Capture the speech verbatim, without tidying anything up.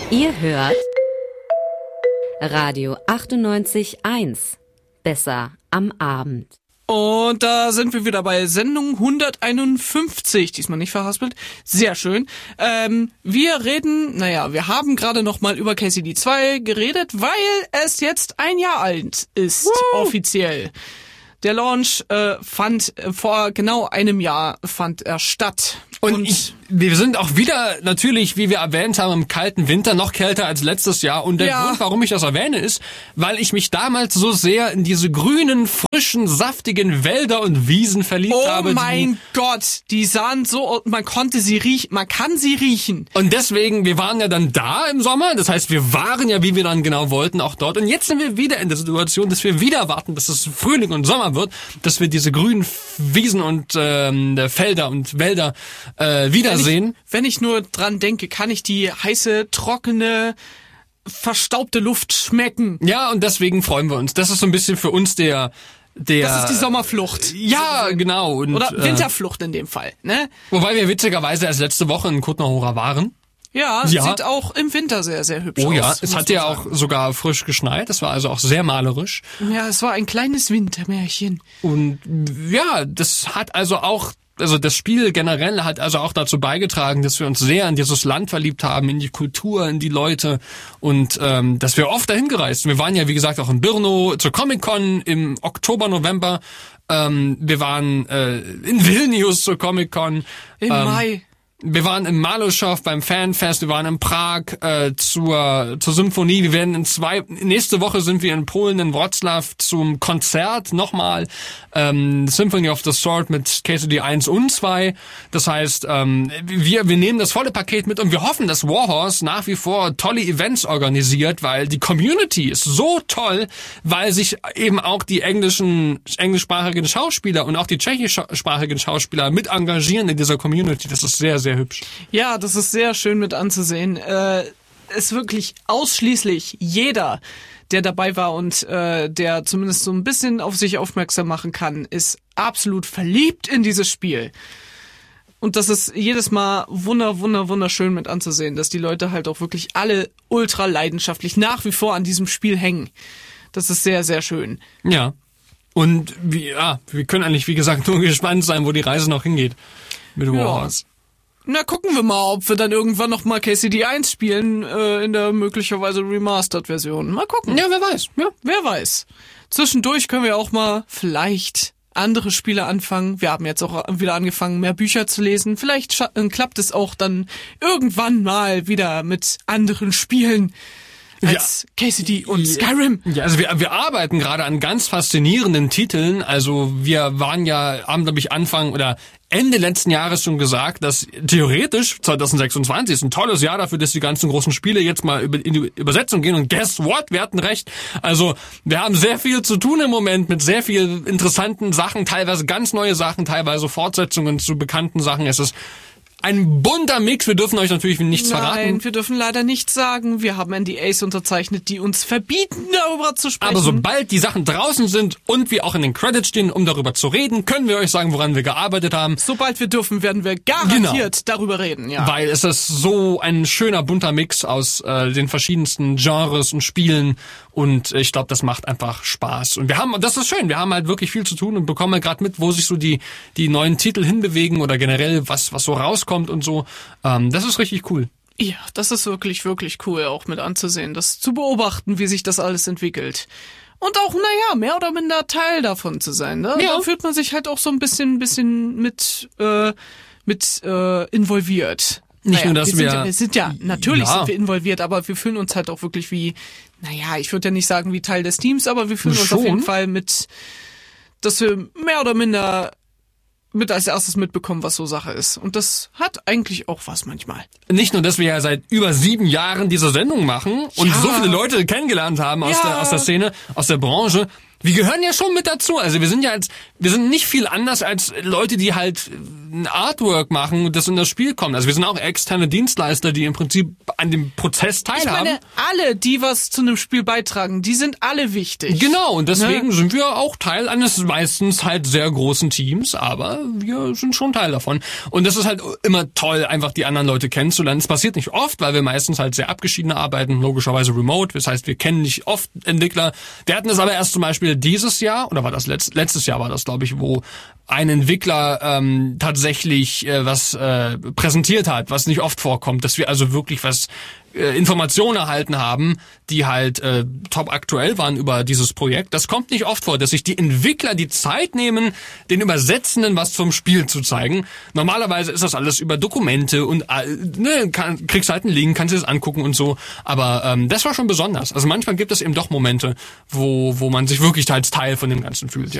Ihr hört Radio achtundneunzig Komma eins. Besser am Abend. Und da sind wir wieder bei Sendung hunderteinundfünfzig, diesmal nicht verhaspelt. Sehr schön. Ähm, wir reden, naja, wir haben gerade noch mal über K C D zwei geredet, weil es jetzt ein Jahr alt ist, Woo! offiziell. Der Launch äh, fand äh, vor genau einem Jahr fand er statt. Und, Und ich, wir sind auch wieder natürlich, wie wir erwähnt haben, im kalten Winter, noch kälter als letztes Jahr. Und der Ja. Grund, warum ich das erwähne, ist, weil ich mich damals so sehr in diese grünen, frischen, saftigen Wälder und Wiesen verliebt oh habe. mein Gott, die sahen so, man konnte sie riechen, man kann sie riechen. Und deswegen, wir waren ja dann da im Sommer. Das heißt, wir waren ja, wie wir dann genau wollten, auch dort. Und jetzt sind wir wieder in der Situation, dass wir wieder warten, dass es Frühling und Sommer wird, dass wir diese grünen Wiesen und ähm, Felder und Wälder äh, wiedersehen. Wenn ich, wenn ich nur dran denke, kann ich die heiße, trockene, verstaubte Luft schmecken. Ja, und deswegen freuen wir uns. Das ist so ein bisschen für uns der... der Das ist die Sommerflucht. Ja, genau. Und, Oder äh, Winterflucht in dem Fall, ne? Wobei wir witzigerweise erst letzte Woche in Côte d'Azur waren. Ja, Ja. sieht auch im Winter sehr, sehr hübsch Oh aus. ja, es muss hat man ja auch sagen. sogar frisch geschneit. Das war also auch sehr malerisch. Ja, es war ein kleines Wintermärchen. Und ja, das hat also auch, also das Spiel generell hat also auch dazu beigetragen, dass wir uns sehr in dieses Land verliebt haben, in die Kultur, in die Leute und ähm, dass wir oft dahin gereist sind. Wir waren ja, wie gesagt, auch in Brno zur Comic-Con im Oktober, November. Ähm, wir waren äh, in Vilnius zur Comic-Con. Im ähm, Mai. Wir waren in Maloschow beim Fanfest, wir waren in Prag äh, zur zur Symphonie. Wir werden in zwei nächste Woche sind wir in Polen in Wrocław zum Konzert nochmal ähm, Symphony of the Sword mit K C D eins und zwei. Das heißt, ähm, wir wir nehmen das volle Paket mit und wir hoffen, dass Warhorse nach wie vor tolle Events organisiert, weil die Community ist so toll, weil sich eben auch die englischen englischsprachigen Schauspieler und auch die tschechischsprachigen Schauspieler mit engagieren in dieser Community. Das ist sehr sehr hübsch. Ja, das ist sehr schön mit anzusehen. Äh, es wirklich ausschließlich jeder, der dabei war und äh, der zumindest so ein bisschen auf sich aufmerksam machen kann, ist absolut verliebt in dieses Spiel. Und das ist jedes Mal wunder, wunder, wunderschön mit anzusehen, dass die Leute halt auch wirklich alle ultra leidenschaftlich nach wie vor an diesem Spiel hängen. Das ist sehr, sehr schön. Ja. Und wir, ja, wir können eigentlich, wie gesagt, nur gespannt sein, wo die Reise noch hingeht mit Warhorse. Na, gucken wir mal, ob wir dann irgendwann noch mal K C D eins spielen, äh, in der möglicherweise Remastered-Version. Mal gucken. Ja, wer weiß. Ja. Wer weiß. Zwischendurch können wir auch mal vielleicht andere Spiele anfangen. Wir haben jetzt auch wieder angefangen, mehr Bücher zu lesen. Vielleicht scha- äh, klappt es auch dann irgendwann mal wieder mit anderen Spielen als ja. K C D und Skyrim. Ja, also wir, wir arbeiten gerade an ganz faszinierenden Titeln. Also wir waren ja, haben glaube ich Anfang oder Ende letzten Jahres schon gesagt, dass theoretisch zwanzig sechsundzwanzig ist ein tolles Jahr dafür, dass die ganzen großen Spiele jetzt mal in die Übersetzung gehen. Und guess what? Wir hatten recht. Also wir haben sehr viel zu tun im Moment mit sehr viel interessanten Sachen, teilweise ganz neue Sachen, teilweise Fortsetzungen zu bekannten Sachen. Es ist ein bunter Mix. Wir dürfen euch natürlich nichts Nein, verraten. Nein, wir dürfen leider nichts sagen. Wir haben N D As unterzeichnet, die uns verbieten, darüber zu sprechen. Aber sobald die Sachen draußen sind und wir auch in den Credits stehen, um darüber zu reden, können wir euch sagen, woran wir gearbeitet haben. Sobald wir dürfen, werden wir garantiert genau. darüber reden. Ja. Weil es ist so ein schöner, bunter Mix aus äh, den verschiedensten Genres und Spielen. Und ich glaube, das macht einfach Spaß. Und wir haben, das ist schön, wir haben halt wirklich viel zu tun und bekommen halt gerade mit, wo sich so die die neuen Titel hinbewegen oder generell was was so rauskommt und so. Ähm, das ist richtig cool. Ja, das ist wirklich, wirklich cool, auch mit anzusehen, das zu beobachten, wie sich das alles entwickelt. Und auch, naja, mehr oder minder Teil davon zu sein. Ne? Ja. Da fühlt man sich halt auch so ein bisschen, bisschen mit, äh, mit äh, involviert. Nicht naja, nur, dass wir... Sind wir, ja, wir sind ja, natürlich ja. sind wir involviert, aber wir fühlen uns halt auch wirklich wie, naja, ich würde ja nicht sagen wie Teil des Teams, aber wir fühlen uns Schon. auf jeden Fall mit, dass wir mehr oder minder mit als erstes mitbekommen, was so Sache ist. Und das hat eigentlich auch was manchmal. Nicht nur, dass wir ja seit über sieben Jahren diese Sendung machen und Ja. so viele Leute kennengelernt haben aus, Ja. der, aus der Szene, aus der Branche. wir gehören ja schon mit dazu. Also wir sind ja als, wir sind nicht viel anders als Leute, die halt ein Artwork machen und das in das Spiel kommt. Also wir sind auch externe Dienstleister, die im Prinzip an dem Prozess teilhaben. Ich meine, alle, die was zu einem Spiel beitragen, die sind alle wichtig. Genau, und deswegen ne? sind wir auch Teil eines meistens halt sehr großen Teams, aber wir sind schon Teil davon. Und das ist halt immer toll, einfach die anderen Leute kennenzulernen. Es passiert nicht oft, weil wir meistens halt sehr abgeschieden arbeiten, logischerweise remote. Das heißt, wir kennen nicht oft Entwickler. Wir hatten es aber erst zum Beispiel dieses Jahr, oder war das letzt, letztes Jahr war das, glaube ich, wo ein Entwickler ähm, tatsächlich äh, was äh, präsentiert hat, was nicht oft vorkommt, dass wir also wirklich was äh, Informationen erhalten haben, die halt äh, top aktuell waren über dieses Projekt. Das kommt nicht oft vor, dass sich die Entwickler die Zeit nehmen, den Übersetzenden was vom Spiel zu zeigen. Normalerweise ist das alles über Dokumente und äh, ne, kann, kriegst halt einen Link, kannst dir das angucken und so. Aber ähm, das war schon besonders. Also manchmal gibt es eben doch Momente, wo wo man sich wirklich als Teil von dem Ganzen fühlt. Ja.